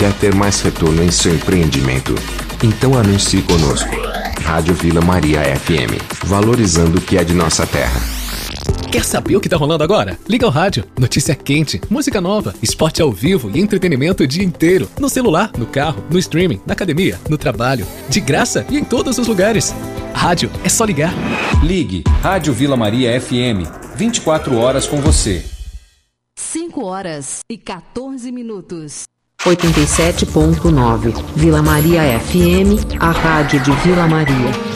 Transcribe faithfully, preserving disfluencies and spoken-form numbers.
Quer ter mais retorno em seu empreendimento? Então anuncie conosco. Rádio Vila Maria F M, valorizando o que é de nossa terra. Quer saber o que tá rolando agora? Liga ao rádio. Notícia quente, música nova, esporte ao vivo e entretenimento o dia inteiro. No celular, no carro, no streaming, na academia, no trabalho. De graça e em todos os lugares. Rádio, é só ligar. Ligue Rádio Vila Maria F M. vinte e quatro horas com você. cinco horas e quatorze minutos. oitenta e sete ponto nove Vila Maria F M, a rádio de Vila Maria.